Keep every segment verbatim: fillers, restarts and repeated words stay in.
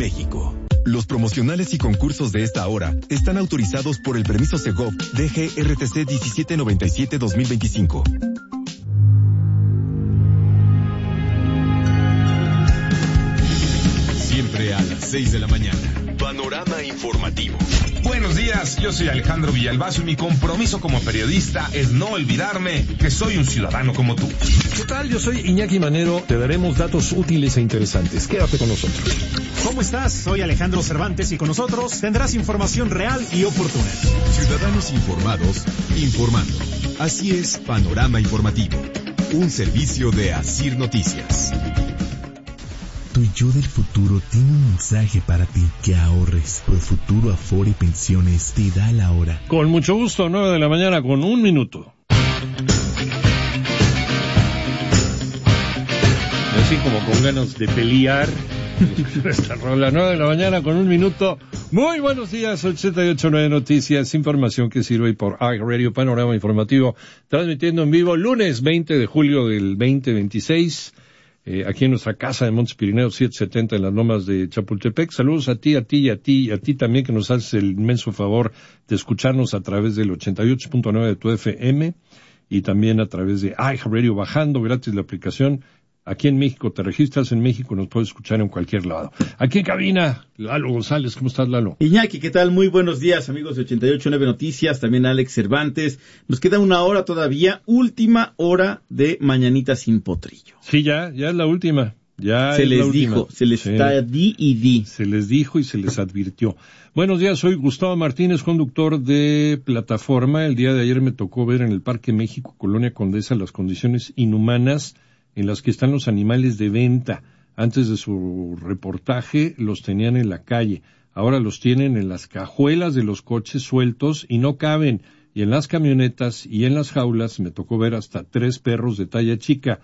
México. Los promocionales y concursos de esta hora están autorizados por el permiso Segov D G R T C diecisiete noventa y siete dos mil veinticinco. Siempre a las seis de la mañana. Panorama informativo. Buenos días, yo soy Alejandro Villalbazo y mi compromiso como periodista es no olvidarme que soy un ciudadano como tú. ¿Qué tal? Yo soy Iñaki Manero. Te daremos datos útiles e interesantes. Quédate con nosotros. ¿Cómo estás? Soy Alejandro Cervantes y con nosotros tendrás información real y oportuna. Ciudadanos informados, informando. Así es Panorama Informativo, un servicio de Asir Noticias. Tu yo del futuro tiene un mensaje para ti, que ahorres. Profuturo Afore y Pensiones te da la hora. Con mucho gusto, nueve de la mañana con un minuto. Así como con ganas de pelear. Esta rola, nueve de la mañana con un minuto. Muy buenos días, ochenta y ocho punto nueve Noticias, información que sirve por iRadio, Panorama Informativo, transmitiendo en vivo lunes veinte de julio del veinte veintiséis. Eh, aquí en nuestra casa de Montes Pirineos setecientos setenta en las lomas de Chapultepec. Saludos a ti, a ti y a ti, y a ti también que nos haces el inmenso favor de escucharnos a través del ochenta y ocho punto nueve de tu F M y también a través de iHeartRadio, bajando gratis la aplicación. Aquí en México, te registras en México, nos puedes escuchar en cualquier lado. Aquí en cabina, Lalo González, ¿cómo estás, Lalo? Iñaki, ¿qué tal? Muy buenos días, amigos de ochenta y ocho punto nueve Noticias, también Alex Cervantes. Nos queda una hora todavía, última hora de Mañanita sin Potrillo. Sí, ya, ya es la última. Ya se es les la dijo, última. se les sí. está di y di. Se les dijo y se les advirtió. Buenos días, soy Gustavo Martínez, conductor de Plataforma. El día de ayer me tocó ver en el Parque México, Colonia Condesa, las condiciones inhumanas en las que están los animales de venta. Antes de su reportaje los tenían en la calle, ahora los tienen en las cajuelas de los coches sueltos y no caben, y en las camionetas y en las jaulas me tocó ver hasta tres perros de talla chica.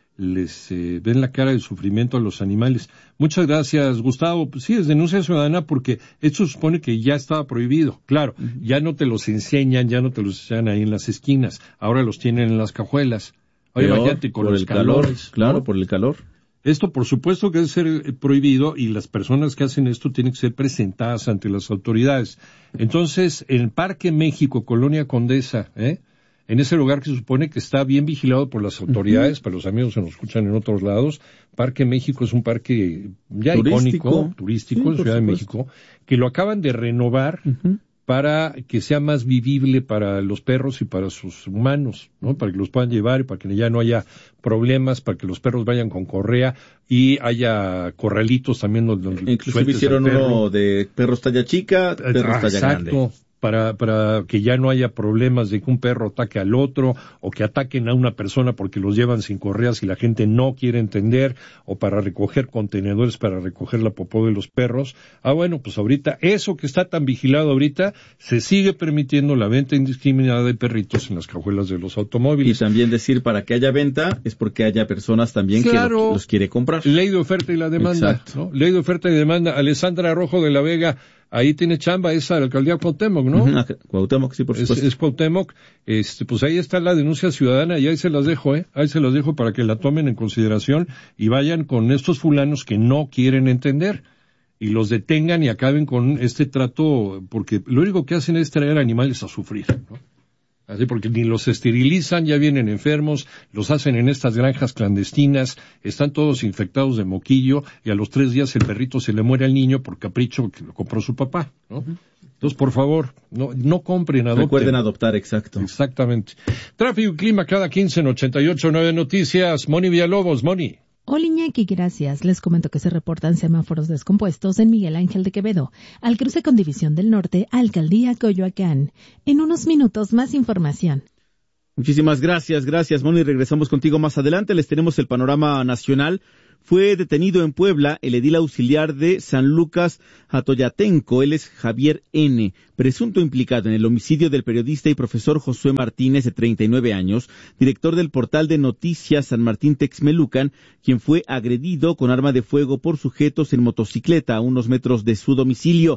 Les eh, ven la cara de sufrimiento a los animales. Muchas gracias, Gustavo. Pues sí, es denuncia ciudadana porque esto supone que ya estaba prohibido. Claro, uh-huh. Ya no te los enseñan, ya no te los enseñan ahí en las esquinas, ahora los tienen en las cajuelas. Oye, imagínate con por los el calores, calor, claro, ¿no? por el calor. Esto, por supuesto, que debe ser prohibido y las personas que hacen esto tienen que ser presentadas ante las autoridades. Entonces, en Parque México, Colonia Condesa, ¿eh? En ese lugar que se supone que está bien vigilado por las autoridades, uh-huh. Para los amigos que nos escuchan en otros lados, Parque México es un parque ya turístico, icónico, turístico, sí, en Ciudad de México, que lo acaban de renovar, uh-huh. Para que sea más vivible para los perros y para sus humanos, ¿no? Para que los puedan llevar y para que ya no haya problemas, para que los perros vayan con correa y haya corralitos también donde inclusive hicieron uno de perros talla chica, perros ah, talla exacto. grande. Para, para que ya no haya problemas de que un perro ataque al otro, o que ataquen a una persona porque los llevan sin correas y la gente no quiere entender, o para recoger contenedores para recoger la popó de los perros. Ah, bueno, pues ahorita, eso que está tan vigilado ahorita, se sigue permitiendo la venta indiscriminada de perritos en las cajuelas de los automóviles. Y también decir, para que haya venta, es porque haya personas también claro, que lo, los quiere comprar. Ley de oferta y la demanda, ¿no? Ley de oferta y demanda. Alessandra Rojo de la Vega, ahí tiene chamba esa de la alcaldía Cuauhtémoc, ¿no? Uh-huh. Cuauhtémoc, sí, por supuesto. Es, es Cuauhtémoc, este, pues ahí está la denuncia ciudadana y ahí se las dejo, ¿eh? Ahí se las dejo para que la tomen en consideración y vayan con estos fulanos que no quieren entender y los detengan y acaben con este trato, porque lo único que hacen es traer animales a sufrir, ¿no? Así porque ni los esterilizan, ya vienen enfermos, los hacen en estas granjas clandestinas, están todos infectados de moquillo y a los tres días el perrito se le muere al niño por capricho que lo compró su papá, ¿no? Uh-huh. Entonces, por favor, no, no compren, adopten. Recuerden adoptar, exacto. Exactamente. Tráfico y clima cada quince en ochenta y ocho punto nueve Noticias. Moni Villalobos, Moni. Hola Iñaki, gracias. Les comento que se reportan semáforos descompuestos en Miguel Ángel de Quevedo, al cruce con División del Norte, Alcaldía Coyoacán. En unos minutos más información. Muchísimas gracias, gracias Moni. Regresamos contigo más adelante. Les tenemos el panorama nacional. Fue detenido en Puebla el edil auxiliar de San Lucas Atoyatenco, él es Javier N., presunto implicado en el homicidio del periodista y profesor Josué Martínez, de treinta y nueve años, director del portal de noticias San Martín Texmelucan, quien fue agredido con arma de fuego por sujetos en motocicleta a unos metros de su domicilio.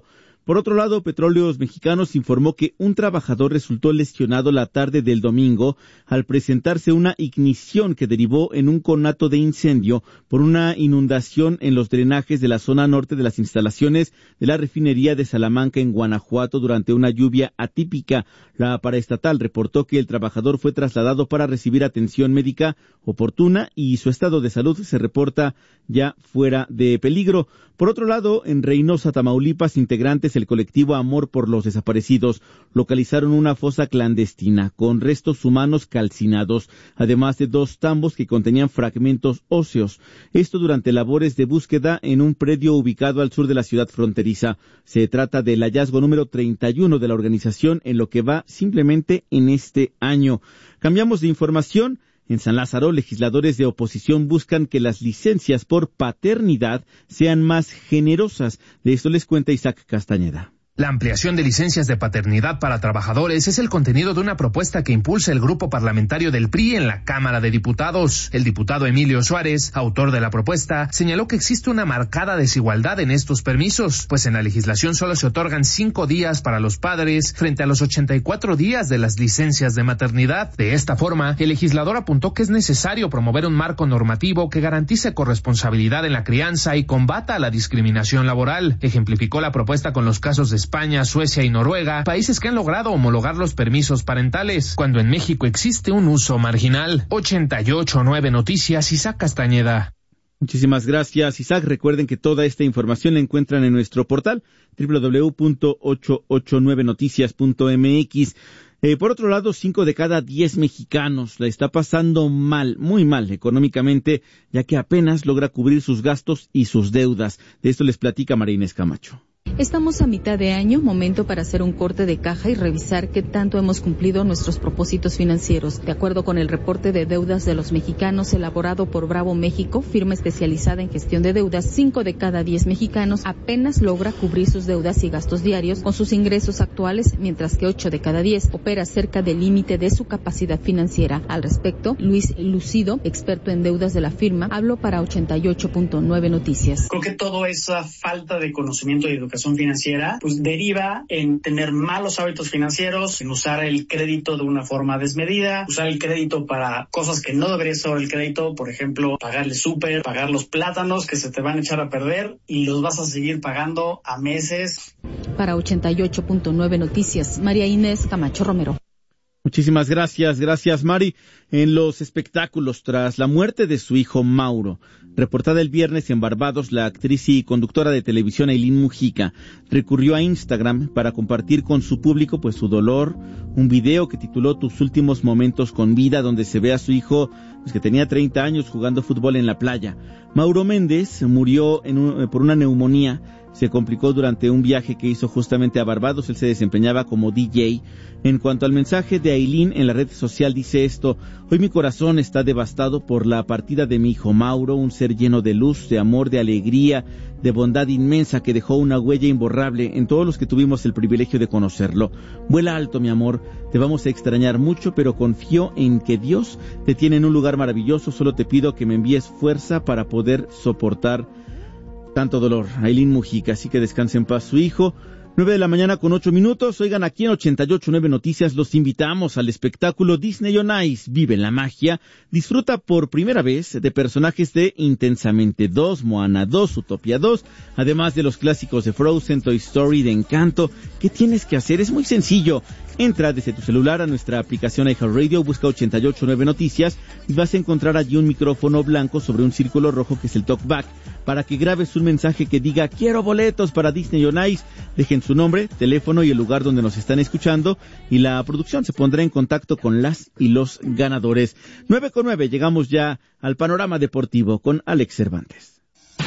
Por otro lado, Petróleos Mexicanos informó que un trabajador resultó lesionado la tarde del domingo al presentarse una ignición que derivó en un conato de incendio por una inundación en los drenajes de la zona norte de las instalaciones de la refinería de Salamanca en Guanajuato durante una lluvia atípica. La paraestatal reportó que el trabajador fue trasladado para recibir atención médica oportuna y su estado de salud se reporta ya fuera de peligro. Por otro lado, en Reynosa, Tamaulipas, integrantes del colectivo Amor por los Desaparecidos localizaron una fosa clandestina con restos humanos calcinados, además de dos tambos que contenían fragmentos óseos. Esto durante labores de búsqueda en un predio ubicado al sur de la ciudad fronteriza. Se trata del hallazgo número treinta y uno de la organización en lo que va simplemente en este año. Cambiamos de información. En San Lázaro, legisladores de oposición buscan que las licencias por paternidad sean más generosas. De esto les cuenta Isaac Castañeda. La ampliación de licencias de paternidad para trabajadores es el contenido de una propuesta que impulsa el grupo parlamentario del P R I en la Cámara de Diputados. El diputado Emilio Suárez, autor de la propuesta, señaló que existe una marcada desigualdad en estos permisos, pues en la legislación solo se otorgan cinco días para los padres frente a los ochenta y cuatro días de las licencias de maternidad. De esta forma, el legislador apuntó que es necesario promover un marco normativo que garantice corresponsabilidad en la crianza y combata la discriminación laboral. Ejemplificó la propuesta con los casos de España, Suecia y Noruega, países que han logrado homologar los permisos parentales, cuando en México existe un uso marginal. ochenta y ocho punto nueve Noticias, Isaac Castañeda. Muchísimas gracias, Isaac. Recuerden que toda esta información la encuentran en nuestro portal doble u doble u doble u punto ochocientos ochenta y nueve noticias punto m x. Eh, por otro lado, cinco de cada diez mexicanos la está pasando mal, muy mal económicamente, ya que apenas logra cubrir sus gastos y sus deudas. De esto les platica María Inés Camacho. Estamos a mitad de año, momento para hacer un corte de caja y revisar qué tanto hemos cumplido nuestros propósitos financieros. De acuerdo con el reporte de deudas de los mexicanos elaborado por Bravo México, firma especializada en gestión de deudas, cinco de cada diez mexicanos apenas logra cubrir sus deudas y gastos diarios con sus ingresos actuales, mientras que ocho de cada diez opera cerca del límite de su capacidad financiera. Al respecto, Luis Lucido, experto en deudas de la firma, habló para ochenta y ocho punto nueve Noticias. Creo que toda esa falta de conocimiento y educación financiera pues deriva en tener malos hábitos financieros, en usar el crédito de una forma desmedida, usar el crédito para cosas que no debería ser el crédito, por ejemplo, pagar el súper, pagar los plátanos que se te van a echar a perder y los vas a seguir pagando a meses. Para ochenta y ocho punto nueve Noticias, María Inés Camacho Romero. Muchísimas gracias, gracias Mari. En los espectáculos, tras la muerte de su hijo Mauro, reportada el viernes en Barbados, la actriz y conductora de televisión Ailín Mujica recurrió a Instagram para compartir con su público pues su dolor, un video que tituló Tus últimos momentos con vida, donde se ve a su hijo pues, que tenía treinta años jugando fútbol en la playa. Mauro Méndez murió en un, por una neumonía. Se complicó durante un viaje que hizo justamente a Barbados. Él se desempeñaba como D J. En cuanto al mensaje de Ailín en la red social, dice esto: hoy mi corazón está devastado por la partida de mi hijo Mauro, un ser lleno de luz, de amor, de alegría, de bondad inmensa que dejó una huella imborrable en todos los que tuvimos el privilegio de conocerlo. Vuela alto, mi amor, te vamos a extrañar mucho, pero confío en que Dios te tiene en un lugar maravilloso. Solo te pido que me envíes fuerza para poder soportar tanto dolor. Ailín Mujica, así que descanse en paz su hijo. Nueve de la mañana con ocho minutos. Oigan, aquí en ochenta y ocho punto nueve Noticias los invitamos al espectáculo Disney on Ice. Vive la magia. Disfruta por primera vez de personajes de Intensamente dos, Moana dos, Utopia dos, además de los clásicos de Frozen, Toy Story, de Encanto. ¿Qué tienes que hacer? Es muy sencillo. Entra desde tu celular a nuestra aplicación iHeartRadio, busca ochenta y ocho punto nueve Noticias y vas a encontrar allí un micrófono blanco sobre un círculo rojo que es el talkback, para que grabes un mensaje que diga quiero boletos para Disney on Ice. Dejen su nombre, teléfono y el lugar donde nos están escuchando y la producción se pondrá en contacto con las y los ganadores. Nueve con nueve, llegamos ya al panorama deportivo con Alex Cervantes.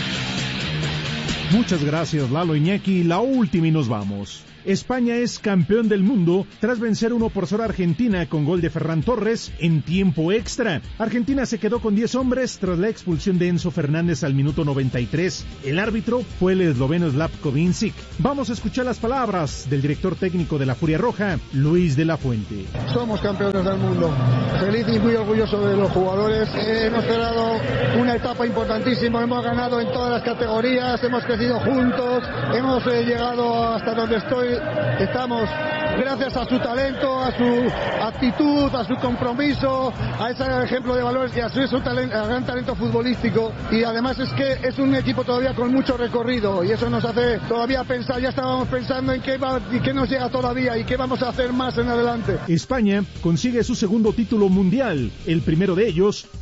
Muchas gracias, Lalo Iñaki. La última y nos vamos. España es campeón del mundo tras vencer uno por cero a Argentina con gol de Ferran Torres en tiempo extra. Argentina se quedó con diez hombres tras la expulsión de Enzo Fernández al minuto noventa y tres. El árbitro fue el esloveno Slavko Vincic. Vamos a escuchar las palabras del director técnico de la Furia Roja, Luis de la Fuente. Somos campeones del mundo. Feliz y muy orgulloso de los jugadores. Eh, hemos cerrado una etapa importantísima. Hemos ganado en todas las categorías. Hemos crecido crecido juntos, hemos eh, llegado hasta donde estoy, estamos gracias a su talento, a su actitud, a su compromiso, a ese ejemplo de valores y a su, su talento, a gran talento futbolístico. Y además es que es un equipo todavía con mucho recorrido y eso nos hace todavía pensar, ya estábamos pensando en qué, va, y qué nos llega todavía y qué vamos a hacer más en adelante. España consigue su segundo título mundial. El primero de ellos